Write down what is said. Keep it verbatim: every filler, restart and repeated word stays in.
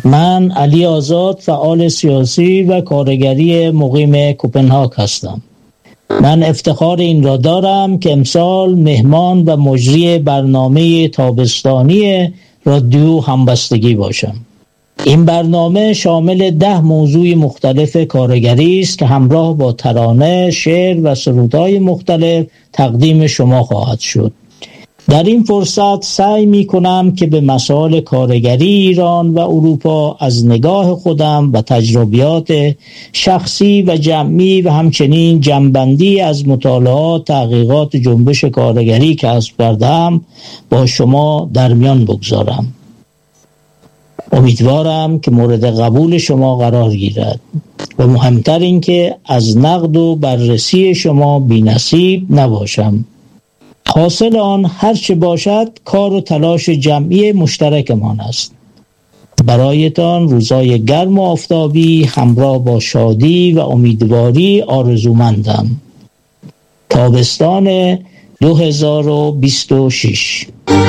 من علی آزاد، فعال سیاسی و کارگری مقیم کوپنهاگ هستم. من افتخار این را دارم که امسال مهمان و مجری برنامه تابستانی رادیو همبستگی باشم. این برنامه شامل ده موضوع مختلف کارگری است که همراه با ترانه، شعر و سرودهای مختلف تقدیم شما خواهد شد. در این فرصت سعی می کنم که به مسائل کارگری ایران و اروپا از نگاه خودم و تجربیات شخصی و جمعی و همچنین جنبندی از مطالعات تحقیقات جنبش کارگری که کسب کردم با شما در میان بگذارم. امیدوارم که مورد قبول شما قرار گیرد و مهمتر این که از نقد و بررسی شما بی‌نصیب نباشم. حاصل آن هر چه باشد کار و تلاش جمعی مشترکمان است. برایتان روزای گرم و آفتابی همراه با شادی و امیدواری آرزومندم. تابستان دو هزار و بیست و شش.